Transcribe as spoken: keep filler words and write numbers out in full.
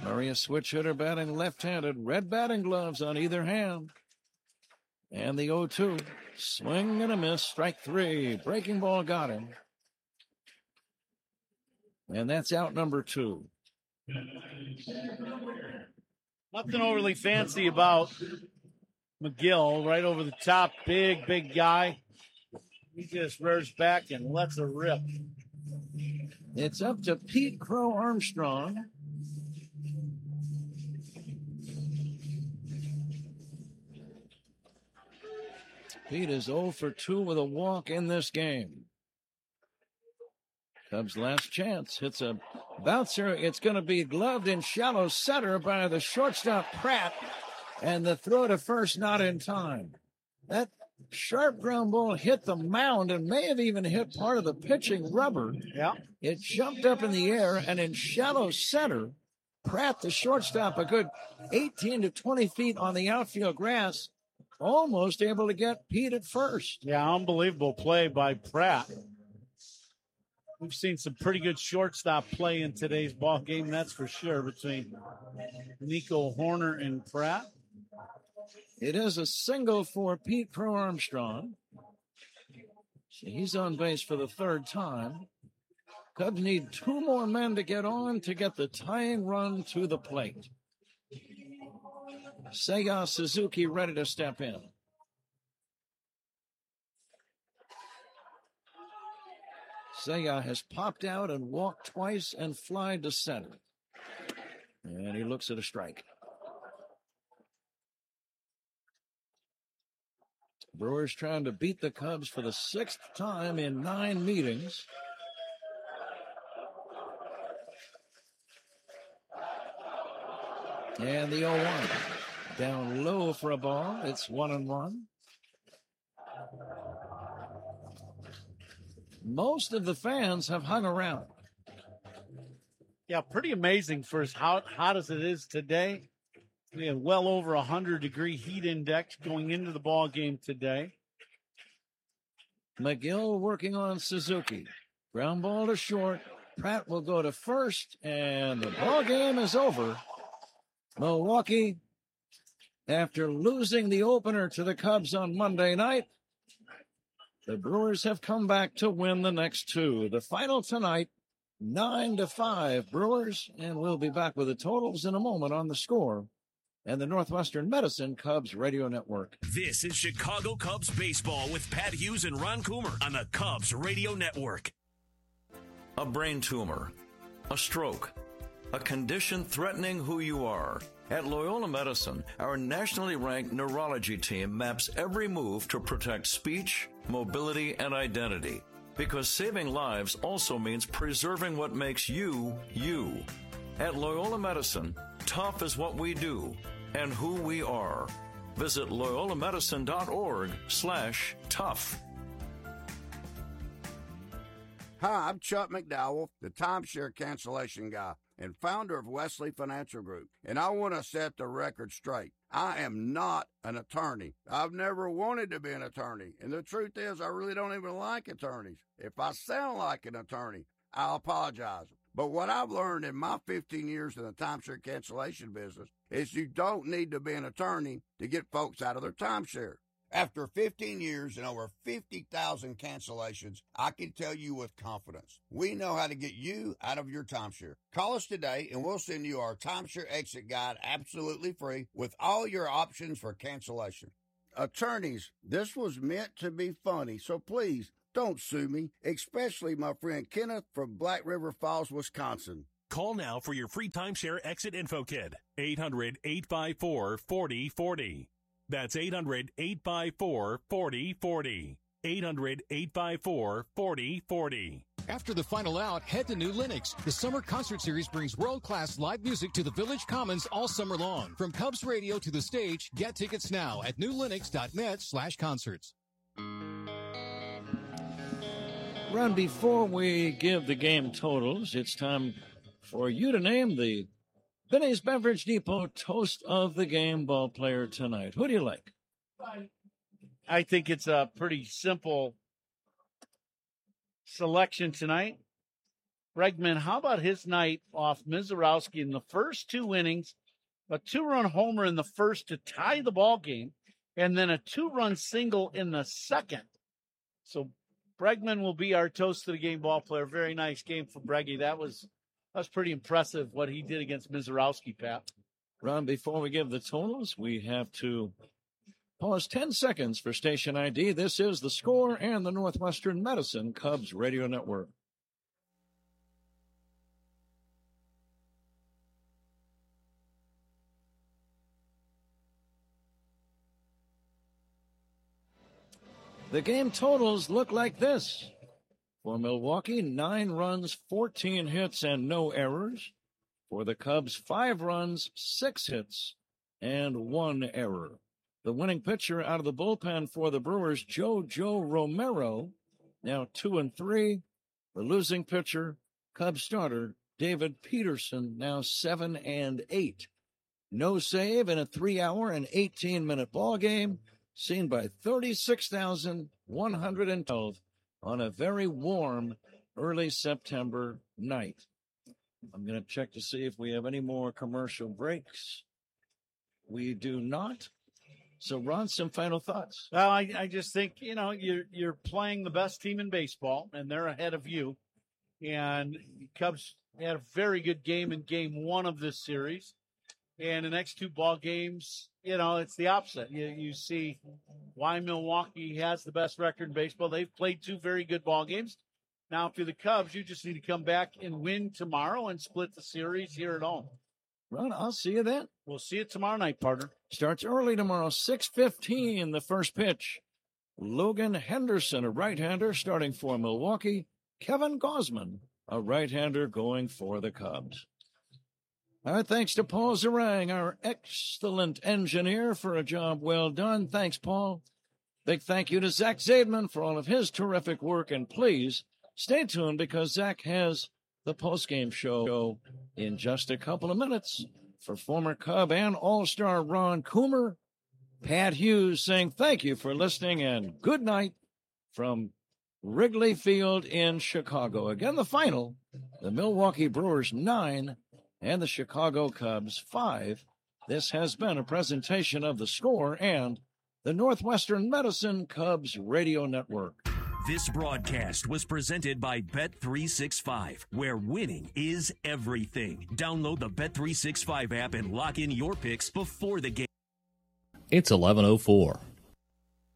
Murray, a switch hitter, batting left-handed. Red batting gloves on either hand. And the oh two. Swing and a miss. Strike three. Breaking ball got him. And that's out number two. Nothing overly fancy about McGill. Right over the top. Big, big guy. He just rears back and lets it rip. It's up to Pete Crow Armstrong. Pete is oh for two with a walk in this game. Cubs' last chance. Hits a bouncer. It's going to be gloved in shallow center by the shortstop Pratt. And the throw to first not in time. That sharp ground ball hit the mound and may have even hit part of the pitching rubber. Yeah. It jumped up in the air, and in shallow center, Pratt, the shortstop, a good eighteen to twenty feet on the outfield grass, almost able to get Pete at first. Yeah, unbelievable play by Pratt. We've seen some pretty good shortstop play in today's ball game, that's for sure, between Nico Hoerner and Pratt. It is a single for Pete Crow Armstrong. So he's on base for the third time. Cubs need two more men to get on to get the tying run to the plate. Seiya Suzuki ready to step in. Seiya has popped out and walked twice and flied to center. And he looks at a strike. Brewers trying to beat the Cubs for the sixth time in nine meetings. And the oh one. Down low for a ball. It's one and one. Most of the fans have hung around. Yeah, pretty amazing for as hot, hot as it is today. We have well over a hundred degree heat index going into the ball game today. McGill working on Suzuki. Ground ball to short. Pratt will go to first, and the ball game is over. Milwaukee, after losing the opener to the Cubs on Monday night, the Brewers have come back to win the next two. The final tonight, nine to five Brewers, and we'll be back with the totals in a moment on The Score and the Northwestern Medicine Cubs Radio Network. This is Chicago Cubs baseball with Pat Hughes and Ron Coomer on the Cubs Radio Network. A brain tumor, a stroke, a condition threatening who you are. At Loyola Medicine, our nationally ranked neurology team maps every move to protect speech, mobility, and identity. Because saving lives also means preserving what makes you, you. At Loyola Medicine, tough is what we do and who we are. Visit loyolamedicine.org slash tough. Hi, I'm Chuck McDowell, the timeshare cancellation guy and founder of Wesley Financial Group, and I want to set the record straight. I am not an attorney. I've never wanted to be an attorney, and the truth is I really don't even like attorneys. If I sound like an attorney, I'll apologize. But what I've learned in my fifteen years in the timeshare cancellation business is you don't need to be an attorney to get folks out of their timeshare. After fifteen years and over fifty thousand cancellations, I can tell you with confidence, we know how to get you out of your timeshare. Call us today and we'll send you our timeshare exit guide absolutely free with all your options for cancellation. Attorneys, this was meant to be funny, so please don't sue me, especially my friend Kenneth from Black River Falls, Wisconsin. Call now for your free timeshare exit info kit. eight hundred, eight five four, four oh four oh. That's eight hundred, eight five four, four oh four oh. eight hundred, eight five four, four oh four oh. After the final out, head to New Lenox. The Summer Concert Series brings world-class live music to the Village Commons all summer long. From Cubs Radio to the stage, get tickets now at newlenox.net slash concerts. Ron, before we give the game totals, it's time for you to name the Binny's Beverage Depot Toast of the Game ball player tonight. Who do you like? I think it's a pretty simple selection tonight. Bregman, how about his night off Mizorowski in the first two innings, a two-run homer in the first to tie the ball game, and then a two-run single in the second. So Bregman will be our toast of the game ball player. Very nice game for Breggy. That was that was pretty impressive what he did against Mizorowski, Pat. Ron, before we give the totals, we have to pause ten seconds for station I D. This is The Score and the Northwestern Medicine Cubs Radio Network. The game totals look like this. For Milwaukee, nine runs, fourteen hits, and no errors. For the Cubs, five runs, six hits, and one error. The winning pitcher out of the bullpen for the Brewers, JoJo Romero, now two and three. The losing pitcher, Cubs starter, David Peterson, now seven and eight. No save in a three-hour and eighteen-minute ball game, seen by thirty-six thousand one hundred twelve on a very warm early September night. I'm going to check to see if we have any more commercial breaks. We do not. So, Ron, some final thoughts. Well, I, I just think, you know, you're you're playing the best team in baseball, and they're ahead of you. And the Cubs had a very good game in game one of this series. And the next two ball games, you know, it's the opposite. You, you see why Milwaukee has the best record in baseball. They've played two very good ball games. Now, if you're the Cubs, you just need to come back and win tomorrow and split the series here at home. Ron, I'll see you then. We'll see you tomorrow night, partner. Starts early tomorrow, six fifteen, the first pitch. Logan Henderson, a right-hander, starting for Milwaukee. Kevin Gausman, a right-hander, going for the Cubs. Our thanks to Paul Zarang, our excellent engineer, for a job well done. Thanks, Paul. Big thank you to Zach Zaidman for all of his terrific work. And please stay tuned because Zach has the postgame show in just a couple of minutes. For former Cub and All-Star Ron Coomer, Pat Hughes saying thank you for listening and good night from Wrigley Field in Chicago. Again, the final, the Milwaukee Brewers nine and the Chicago Cubs five. This has been a presentation of The Score and the Northwestern Medicine Cubs Radio Network. This broadcast was presented by Bet three sixty-five, where winning is everything. Download the Bet three sixty-five app and lock in your picks before the game. It's eleven oh four.